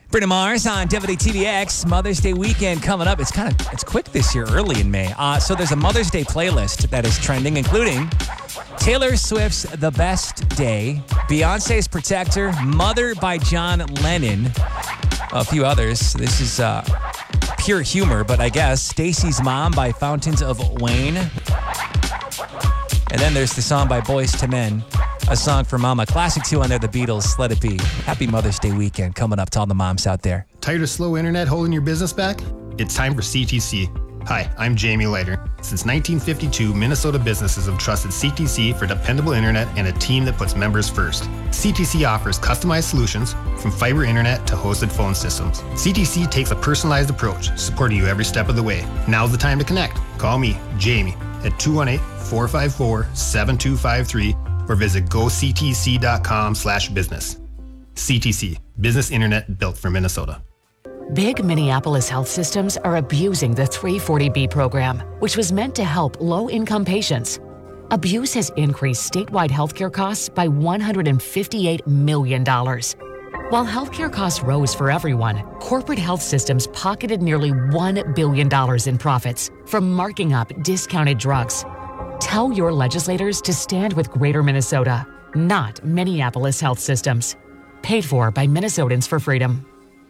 Bruno Mars on WTVX. Mother's Day weekend coming up. It's quick this year, early in May. So there's a Mother's Day playlist that is trending, including Taylor Swift's The Best Day, Beyonce's Protector, Mother by John Lennon, a few others. This is pure humor, but I guess Stacy's Mom by Fountains of Wayne. And then there's the song by Boyz II Men, A Song for Mama. Classic too on there, The Beatles, Let It Be. Happy Mother's Day weekend coming up to all the moms out there. Tired of slow internet holding your business back? It's time for CTC. Hi, I'm Jamie Leiter. Since 1952, Minnesota businesses have trusted CTC for dependable internet and a team that puts members first. CTC offers customized solutions from fiber internet to hosted phone systems. CTC takes a personalized approach, supporting you every step of the way. Now's the time to connect. Call me, Jamie, at 218-454-7253 or visit goctc.com/business. CTC, business internet built for Minnesota. Big Minneapolis health systems are abusing the 340B program, which was meant to help low-income patients. Abuse has increased statewide healthcare costs by $158 million. While healthcare costs rose for everyone, corporate health systems pocketed nearly $1 billion in profits from marking up discounted drugs. Tell your legislators to stand with Greater Minnesota, not Minneapolis health systems. Paid for by Minnesotans for Freedom.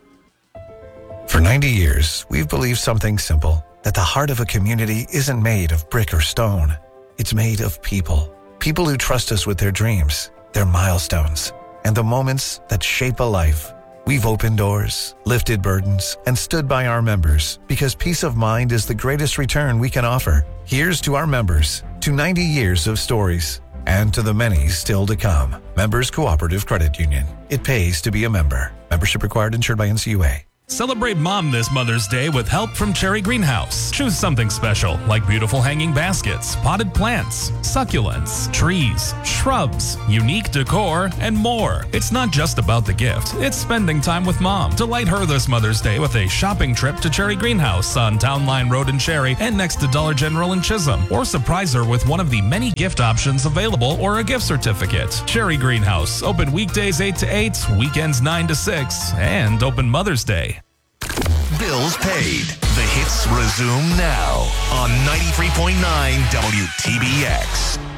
For 90 years, we've believed something simple, that the heart of a community isn't made of brick or stone. It's made of people. People who trust us with their dreams, their milestones, and the moments that shape a life. We've opened doors, lifted burdens, and stood by our members because peace of mind is the greatest return we can offer. Here's to our members, to 90 years of stories, and to the many still to come. Members Cooperative Credit Union. It pays to be a member. Membership required, insured by NCUA. Celebrate Mom this Mother's Day with help from Cherry Greenhouse. Choose something special like beautiful hanging baskets, potted plants, succulents, trees, shrubs, unique decor, and more. It's not just about the gift. It's spending time with Mom. Delight her this Mother's Day with a shopping trip to Cherry Greenhouse on Town Line Road in Cherry and next to Dollar General in Chisholm. Or surprise her with one of the many gift options available or a gift certificate. Cherry Greenhouse. Open weekdays 8 to 8, weekends 9 to 6, and open Mother's Day. Bills paid. The hits resume now on 93.9 WTBX.